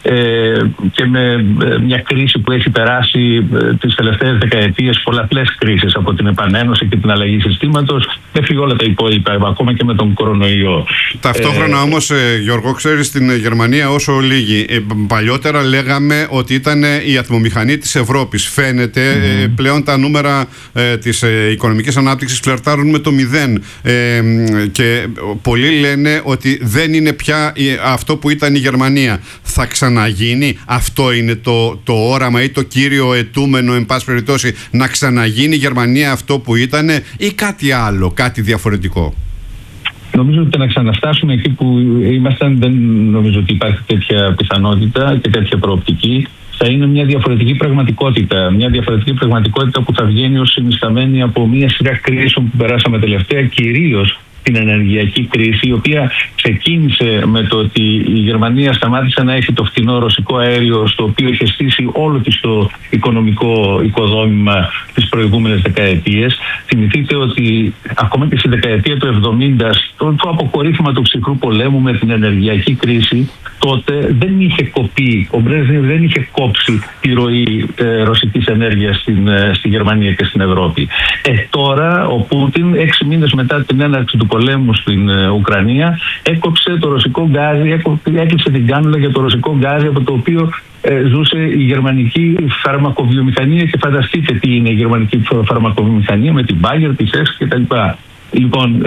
και με μια κρίση που έχει περάσει τις τελευταίες δεκαετίες, πολλαπλές κρίσεις, από την επανένωση και την αλλαγή συστήματος μέχρι όλα τα υπόλοιπα, ακόμα και με τον κορονοϊό. Ταυτόχρονα όμως, Γιώργο, ξέρεις, στην Γερμανία όσο λίγοι παλιότερα λέγαμε ότι ήταν η ατμομηχανή της Ευρώπης. Φαίνεται πλέον τα νούμερα της οικονομικής ανάπτυξης φλερτάρουν με το 0 και πολλοί λένε ότι δεν είναι πια αυτό που ήταν η Γερμανία. Θα ξαναγίνει? Αυτό είναι το όραμα ή το κύριο αιτούμενο, εν πάση περιπτώσει, να ξαναγίνει η Γερμανία αυτό που ήταν, ή κάτι άλλο, κάτι διαφορετικό? Νομίζω ότι να ξαναφτάσουμε εκεί που ήμασταν δεν νομίζω ότι υπάρχει τέτοια πιθανότητα και τέτοια προοπτική. Θα είναι μια διαφορετική πραγματικότητα. Μια διαφορετική πραγματικότητα που θα βγαίνει ως συνισταμένη από μια σειρά κρίσεων που περάσαμε τελευταία, κυρίως την ενεργειακή κρίση, η οποία ξεκίνησε με το ότι η Γερμανία σταμάτησε να έχει το φτηνό ρωσικό αέριο, στο οποίο είχε στήσει όλο της το οικονομικό οικοδόμημα τις προηγούμενες δεκαετίες. Θυμηθείτε ότι ακόμα και στη δεκαετία του 70, το αποκορύφωμα του ψυχρού πολέμου με την ενεργειακή κρίση, τότε δεν είχε κοπεί, ο Μπρέζνεβ δεν είχε κόψει τη ροή ρωσικής ενέργειας στη Γερμανία και στην Ευρώπη. Τώρα ο Πούτιν, 6 μήνες μετά την έναρξη του πολέμου στην Ουκρανία, έκοψε το ρωσικό γκάζι, έκλεισε την κάνουλα για το ρωσικό γκάζι, από το οποίο ζούσε η γερμανική φαρμακοβιομηχανία, και φανταστείτε τι είναι η γερμανική φαρμακοβιομηχανία με την Bayer, τη Hess κτλ. Λοιπόν,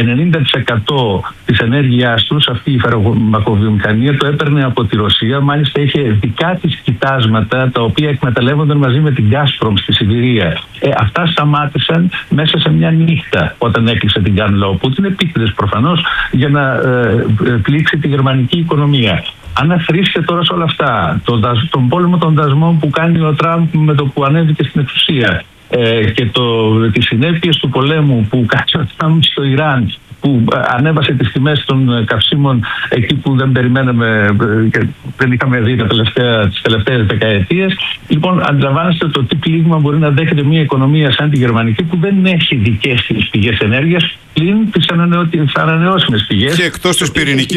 90% της ενέργειάς τους αυτή η φαρμακοβιομηχανία το έπαιρνε από τη Ρωσία. Μάλιστα είχε δικά της κοιτάσματα τα οποία εκμεταλλεύονταν μαζί με την Gazprom στη Σιβηρία. Αυτά σταμάτησαν μέσα σε μια νύχτα όταν έκλεισε την κάνουλα ο Πούτιν, επίτηδες προφανώς, για να πλήξει τη γερμανική οικονομία. Αν αφρίσετε τώρα σε όλα αυτά τον πόλεμο των δασμών που κάνει ο Τραμπ με το που ανέβηκε στην εξουσία, και τις συνέπειες του πολέμου που κάνει ο Τραμπ στο Ιράν, που ανέβασε τις τιμές των καυσίμων εκεί που δεν περιμέναμε και δεν είχαμε δει τις τελευταίες δεκαετίες. Λοιπόν, αντιλαμβάνεστε το τι πλήγμα μπορεί να δέχεται μια οικονομία σαν τη γερμανική, που δεν έχει δικές της πηγές ενέργειας πλην τις ανανεώσιμες πηγές. Και εκτός της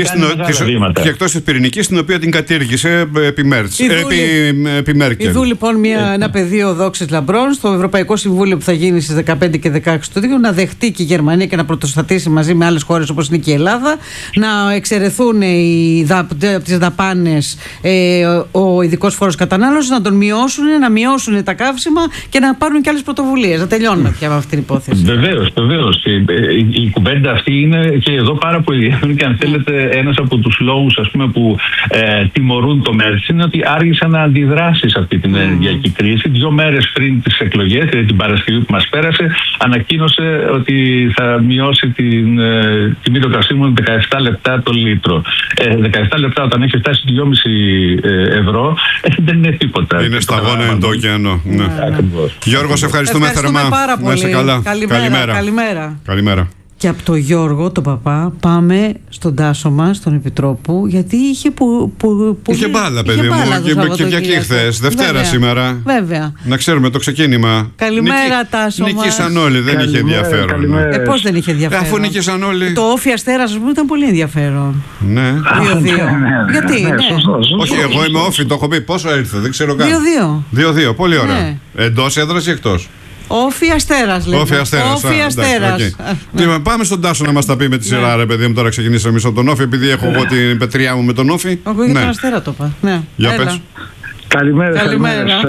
πυρηνικής, την οποία την κατήργησε επί Μέρκελ. Ιδού λοιπόν ένα πεδίο δόξης λαμπρών στο Ευρωπαϊκό Συμβούλιο που θα γίνει στις 15 και 16 του Δίκαιου, να δεχτεί και η Γερμανία και να πρωτοστατήσει μαζί με άλλες χώρες όπως είναι και η Ελλάδα, να εξαιρεθούν από τις δαπάνες ο ειδικός φόρος κατανάλωσης, να τον μειώσουν, να μειώσουν τα καύσιμα και να πάρουν και άλλες πρωτοβουλίες. Να τελειώνουμε πια με αυτή την υπόθεση. Βεβαίως. Η κουβέντα αυτή είναι και εδώ πάρα πολύ. Και αν θέλετε, ένας από τους λόγους, ας πούμε, που τιμωρούν το Μέρκελ είναι ότι άργησε να αντιδράσει σε αυτή την ενεργειακή κρίση. 2 μέρες πριν τις εκλογές, δηλαδή την Παρασκευή που μας πέρασε, ανακοίνωσε ότι θα μειώσει την τιμή των καυσίμων 17 λεπτά το λίτρο. 17 λεπτά όταν έχει φτάσει 2,5 ευρώ, δεν είναι τίποτα. Είναι σταγόνα εν το ωκεανό. Γιώργο, σε ευχαριστούμε θερμά. Πάρα πολύ. Να είσαι καλά. Καλημέρα. Και από τον Γιώργο, τον παπά, πάμε στον Τάσο μας, τον Επιτρόπου, γιατί είχε είχε μπάλα, παιδί μου, και μια και χθες, Δευτέρα σήμερα. Βέβαια. Να ξέρουμε το ξεκίνημα. Καλημέρα, Τάσο μας. Νικήσαν όλοι, δεν είχε ενδιαφέρον. Πώς δεν είχε ενδιαφέρον? Αφού νικήσαν όλοι. Το Όφι Αστέρας μου ήταν πολύ ενδιαφέρον. Ναι. 2-2. Γιατί, ναι. Όχι, εγώ είμαι Όφι, το έχω πει. Πόσο ήρθε, δεν ξέρω καν. 2-2. Πολύ ωραία. Εντός έδρας ή εκτός? Όφι Αστέρας, λέμε. Όφι Αστέρας. Πάμε στον Τάσο να μας τα πει με τη σειρά, ρε παιδί μου. Τώρα ξεκινήσαμε εμείς από τον Όφι, επειδή έχω εγώ την πετριά μου με τον Όφι. Εγώ για τον Αστέρα το είπα. Για πες. Καλημέρα.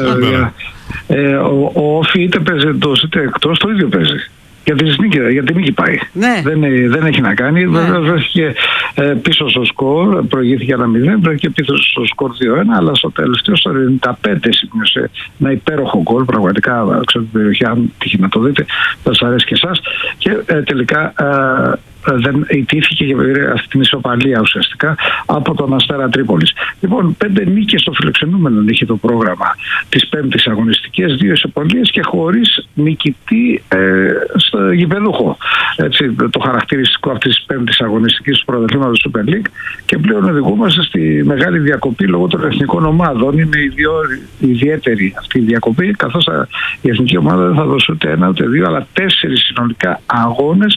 Ο Όφι είτε παίζει εντός είτε εκτός, το ίδιο παίζει. Για την νίκη πάει. Ναι. Δεν έχει να κάνει. Ναι. Βρέθηκε πίσω στο σκορ, προηγήθηκε 1-0, βρέθηκε πίσω στο σκορ 2-1, αλλά στο τελευταίο, στο 95, σημείωσε ένα υπέροχο γκολ. Πραγματικά, ξέρω την περιοχή, αν τύχει να το δείτε, θα σας αρέσει και εσάς. Και τελικά δεν ιτήθηκε και αυτή την ισοπαλία ουσιαστικά από τον Αστέρα Τρίπολης. Λοιπόν, 5 νίκες στο φιλοξενούμενο είχε το πρόγραμμα της 5ης αγωνιστικής, 2 ισοπαλίες και χωρίς νικητή στο γηπεδούχο. Έτσι, το χαρακτηριστικό αυτής της 5ης αγωνιστικής του πρωταθλήματος του Super League, και πλέον οδηγούμαστε στη μεγάλη διακοπή λόγω των εθνικών ομάδων. Είναι ιδιαίτερη αυτή η διακοπή, καθώς η εθνική ομάδα δεν θα δώσει ούτε 1 ούτε 2 αλλά 4 συνολικά αγώνες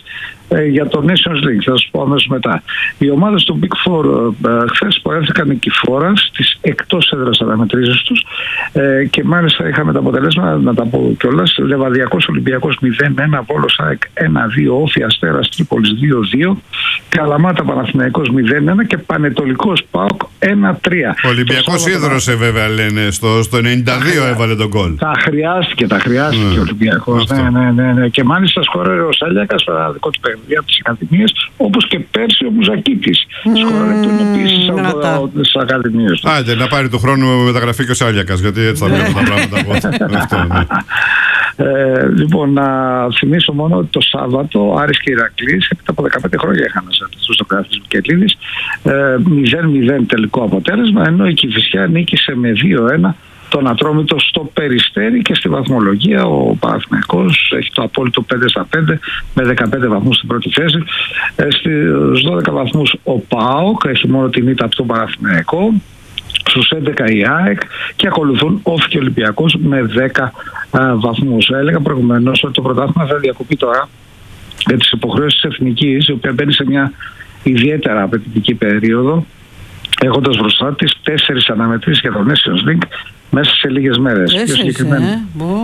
για το Nations League. Θα σας πω αμέσως μετά. Οι ομάδες του Big Four χθες πορεύτηκαν νικηφόρα στις εκτός έδρας αναμετρήσεις τους και μάλιστα είχαμε τα αποτελέσματα, να τα πω κιόλας: Λεβαδιακός Ολυμπιακός 0-1, Βόλος ΑΕΚ 1-2, Όφη Αστέρας Τρίπολης 2-2, Καλαμάτα Παναθηναϊκός 0-1 και Πανετολικός ΠΑΟΚ 1-3. Ο Ολυμπιακός ίδρωσε βέβαια, λένε, στο 92 έβαλε τον γκολ. Τα χρειάστηκε ο Ολυμπιακός. Ναι. Και μάλιστα σκόρερε ο Σάλιακας παραδικό του παιχνίδι από τις Ακαδημίες, όπως και πέρσι ο Μουζακίτης. Σκόρερε τον επίσης από τις Ακαδημίες. Άντε, να πάρει του χρόνου μεταγραφή και ο Σάλιακας, γιατί έτσι θα βλέπω τα πράγματα. Λοιπόν, να θυμίσω μόνο ότι το Σάββατο Άρης και Ηρακλής έπειτα από 15 χρόνια είχαν στους τοκράφους Μικελίδης 0-0 τελικό αποτέλεσμα, ενώ η Κηφισιά νίκησε με 2-1 τον Ατρόμητο στο Περιστέρι και στη βαθμολογία ο Παναθηναϊκός έχει το απόλυτο 5-5 με 15 βαθμούς στην πρώτη θέση. Στους 12 βαθμούς ο ΠΑΟΚ έχει μόνο την ήττα από τον Παναθηναϊκό, στους 11 η ΑΕΚ και ακολουθούν Όφη και Ολυμπιακός με 10 βαθμούς. Έλεγα προηγουμένως ότι το πρωτάθλημα θα διακοπεί τώρα για τις υποχρεώσεις της Εθνικής, η οποία μπαίνει σε μια ιδιαίτερα απαιτητική περίοδο, έχοντας μπροστά της 4 αναμετρήσεις για το Nations League μέσα σε λίγες μέρες. Πιο συγκεκριμένα.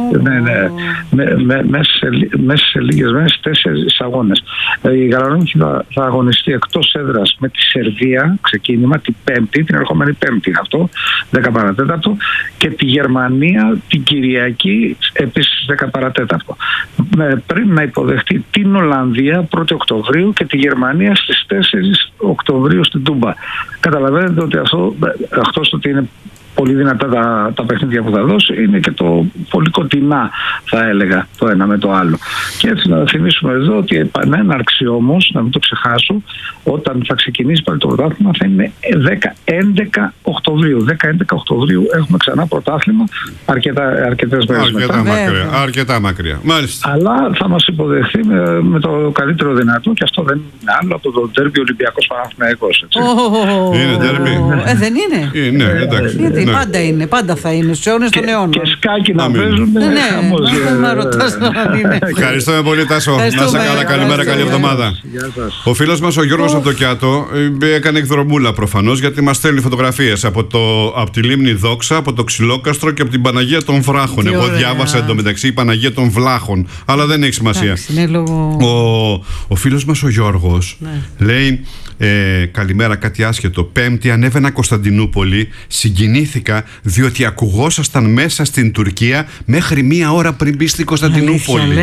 Μέσα σε λίγες μέρες 4 αγώνες. Η Γαλανόπουλη θα αγωνιστεί εκτός έδρας με τη Σερβία, ξεκίνημα την Πέμπτη, την ερχόμενη Πέμπτη αυτό, 10 παρατέταρτο, και τη Γερμανία την Κυριακή επίσης 10 παρατέταρτο. Πριν να υποδεχτεί την Ολλανδία 1η Οκτωβρίου και τη Γερμανία στις 4 Οκτωβρίου στην Τούμπα. Καταλαβαίνετε ότι αυτός ότι είναι πολύ δυνατά τα παιχνίδια που θα δώσει, είναι και το πολύ κοντινά, θα έλεγα, το ένα με το άλλο. Και έτσι να θυμίσουμε εδώ ότι η επανέναρξη όμως, να μην το ξεχάσω, όταν θα ξεκινήσει πάλι το πρωτάθλημα θα είναι 10-11 Οκτωβρίου. 10-11 Οκτωβρίου έχουμε ξανά πρωτάθλημα, αρκετές μέρες μετά. Αρκετά μακριά. Μάλιστα. Αλλά θα μας υποδεχθεί με το καλύτερο δυνατό, και αυτό δεν είναι άλλο από το ντέρμπι Ολυμπιακός Παναθηναϊκός. Είναι ντέρμπι. Δεν είναι. Ναι, εντάξει. Γιατί πάντα είναι, πάντα θα είναι στους αιώνες των αιώνων. Και σκάκι να παίζουν. Ναι, ρωτάς αν είναι. Ευχαριστούμε πολύ, Τάσο. Να είσαι καλά, καλημέρα, καλή εβδομάδα. Ο φίλος μας ο Γιώργος από το Κιάτο έκανε εκδρομούλα προφανώς, γιατί μας στέλνει φωτογραφίες από τη λίμνη Δόξα, από το Ξυλόκαστρο και από την Παναγία των Βράχων. Εγώ διάβασα εντωμεταξύ η Παναγία των Βλάχων, αλλά δεν έχει σημασία. Ο φίλος μας ο Γιώργος λέει: καλημέρα, κάτι άσχετο. Πέμπτη ανέβαινα Κωνσταντινούπολη, συγκινήθηκα διότι ακουγόσασταν μέσα στην Τουρκία μέχρι 1 ώρα πριν μπει στην Κωνσταντινούπολη.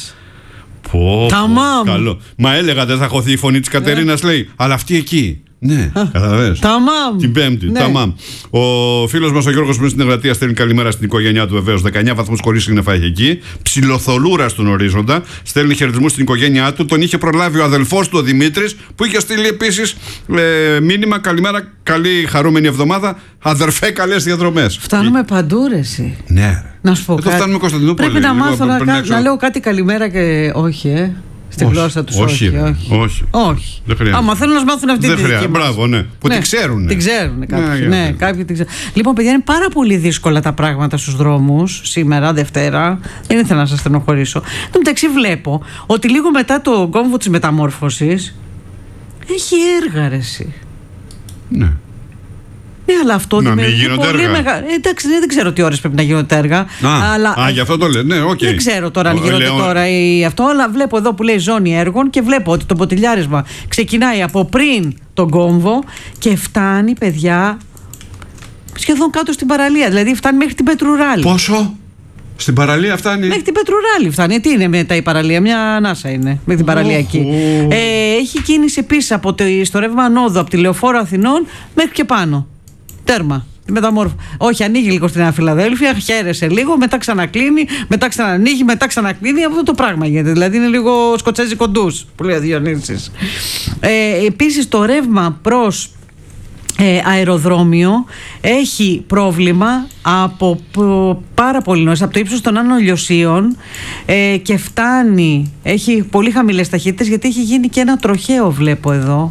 Καλό. Μα έλεγα δεν θα χωθεί η φωνή της Κατερίνας, λέει, αλλά αυτή εκεί. Ναι, καταλαβαίνεις. Την Πέμπτη. Ταμάμ. Ο φίλος μας ο Γιώργος που είναι στην Εγγρατεία στέλνει καλημέρα στην οικογένειά του, βεβαίως. 19 βαθμούς χωρίς σύννεφα έχει εκεί. Ψιλοθολούρα στον ορίζοντα. Στέλνει χαιρετισμούς στην οικογένειά του. Τον είχε προλάβει ο αδελφός του, ο Δημήτρης, που είχε στείλει επίσης μήνυμα: καλημέρα, καλή χαρούμενη εβδομάδα. Αδερφέ, καλές διαδρομές. Φτάνουμε παντού, ρε εσύ. Ναι. Να σου πω κάτι. Φτάνουμε Κωνσταντινούπολη. Πρέπει να μάθω να λέω κάτι καλημέρα και όχι, Στη γλώσσα τους όχι. Άμα θέλουν να μάθουν αυτή τη δική μας. Μπράβο, ναι. Που την ξέρουν. Την ξέρουν κάποιοι. Ναι, κάποιοι την ξέρουν. Λοιπόν, παιδιά, είναι πάρα πολύ δύσκολα τα πράγματα στους δρόμους σήμερα, Δευτέρα. Δεν ήθελα να σας στενοχωρήσω. Εν τω μεταξύ, βλέπω ότι λίγο μετά το κόμβο της μεταμόρφωσης έχει έργα, ρε εσύ. Ναι. Ναι, αλλά αυτό να μην γίνονται έργα. Εντάξει, δεν ξέρω τι ώρες πρέπει να γίνονται έργα. Γι' αυτό το λέει. Ναι, okay. Δεν ξέρω τώρα αν γίνονται τώρα ή αυτό, αλλά βλέπω εδώ που λέει ζώνη έργων και βλέπω ότι το ποτηλιάρισμα ξεκινάει από πριν τον κόμβο και φτάνει, παιδιά, σχεδόν κάτω στην παραλία. Δηλαδή φτάνει μέχρι την Πετρουράλη. Πόσο? Στην παραλία φτάνει. Μέχρι την Πετρουράλη φτάνει. Τι είναι μετά η παραλία, μια ανάσα είναι με την παραλία εκεί. Έχει κίνηση επίσης στο ρεύμα ανόδου από τη Λεωφόρο Αθηνών μέχρι και πάνω. Τέρμα. Όχι, ανοίγει λίγο στην Νέα Φιλαδέλφια, χαίρεσε λίγο, μετά ξανακλίνει, μετά ξανανοίγει, μετά ξανακλίνει. Αυτό το πράγμα γίνεται. Δηλαδή είναι λίγο σκοτσέζι κοντούς, που λέει ο Διονύσης. Επίσης το ρεύμα προς αεροδρόμιο έχει πρόβλημα από πάρα πολύ νωρίς, από το ύψος των Άνω Λιωσίων και φτάνει, έχει πολύ χαμηλές ταχύτητες, γιατί έχει γίνει και ένα τροχαίο, βλέπω εδώ.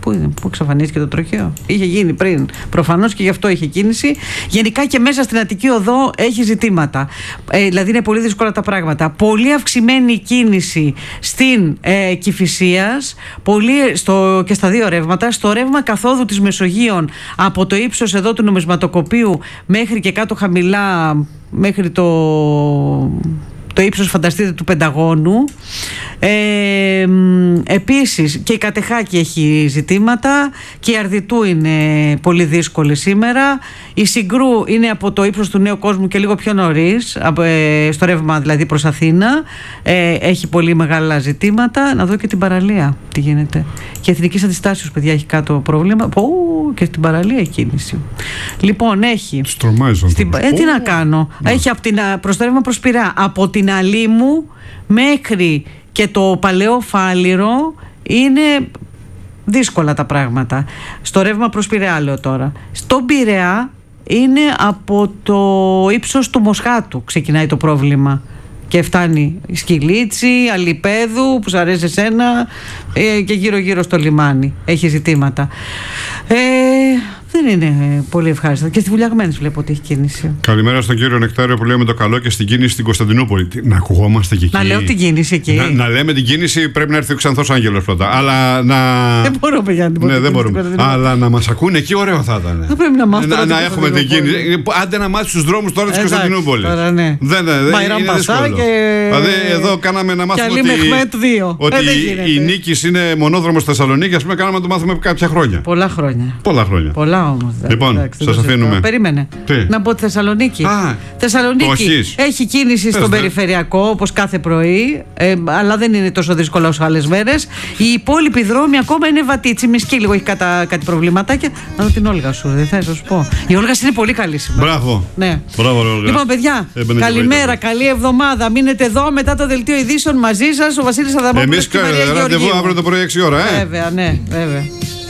Πού είναι, πού εξαφανίστηκε το τροχαίο? Είχε γίνει πριν. Προφανώς και γι' αυτό είχε κίνηση. Γενικά και μέσα στην Αττική Οδό έχει ζητήματα. Δηλαδή είναι πολύ δύσκολα τα πράγματα. Πολύ αυξημένη κίνηση στην Κηφισίας, και στα δύο ρεύματα. Στο ρεύμα καθόδου της Μεσογείων, από το ύψος εδώ του νομισματοκοπείου μέχρι και κάτω χαμηλά, μέχρι το ύψος, φανταστείτε, του Πενταγώνου. Επίσης και η Κατεχάκη έχει ζητήματα, και η Αρδιτού είναι πολύ δύσκολη σήμερα. Η Συγκρού είναι από το ύψος του Νέου Κόσμου και λίγο πιο νωρίς, στο ρεύμα δηλαδή προς Αθήνα, έχει πολύ μεγάλα ζητήματα. Να δω και την παραλία τι γίνεται. Και Εθνικής Αντιστάσεως, παιδιά, έχει κάτω πρόβλημα. Και στην παραλία η κίνηση. Λοιπόν, έχει. Τι να κάνω. Έχει προς το ρεύμα προς Πειραιά, από την Αλήμου μέχρι και το Παλαιό Φάληρο είναι δύσκολα τα πράγματα. Στο ρεύμα προς Πειραιά λέω τώρα. Στον Πειραιά είναι από το ύψος του Μοσχάτου ξεκινάει το πρόβλημα και φτάνει Σκυλίτσι, Αλιπέδου που σου αρέσει εσένα, και γύρω γύρω στο λιμάνι έχει ζητήματα. Δεν είναι πολύ ευχάριστα. Και στη Βουλιαγμένης βλέπω ότι έχει κίνηση. Καλημέρα στον κύριο Νεκτάριο που λέμε το καλό και στην κίνηση στην Κωνσταντινούπολη. Να ακουγόμαστε και εκεί. Να λέω την κίνηση εκεί. Να λέμε την κίνηση, πρέπει να έρθει ο Ξανθός Άγγελος πρώτα. Αλλά να. Δεν μπορούμε, Γιάννη. Ναι, δεν μπορούμε. Αλλά να μας ακούνε εκεί, ωραίο θα ήταν. Δεν πρέπει να μάθουμε. Να έχουμε την κίνηση. Άντε να μάθει τους δρόμους τώρα της Κωνσταντινούπολης. Ναι. Δεν είναι δύσκολο. Δηλαδή εδώ κάναμε να μάθουμε ότι η Νίκης είναι μονόδρομος στη Θεσσαλονίκη, ας πούμε, κάναμε να το μάθουμε κάποια χρόνια. Πολλά χρόνια. Πολλά όμως. Λοιπόν, σας αφήνουμε. Περίμενε. Να πω τη Θεσσαλονίκη. Θεσσαλονίκη έχει κίνηση στον περιφερειακό όπως κάθε πρωί, αλλά δεν είναι τόσο δύσκολα όσο άλλες μέρες. Οι υπόλοιποι δρόμοι ακόμα είναι βατίτσι. Μισκή λίγο έχει κάτι προβληματάκια. Να δω την Όλγα σου, δεν θα σας πω. Η Όλγα είναι πολύ καλή σήμερα. Μπράβο. Ναι. Μπράβο, Όλγα. Λοιπόν, παιδιά, καλημέρα, καλή εβδομάδα. Μείνετε εδώ μετά το δελτίο ειδήσεων μαζί σας ο Βασίλης Αδαμόπουλος. Εμείς ραντεβού αύριο το πρωί 6 ώρα. Βέβαια, ναι, βέβαια.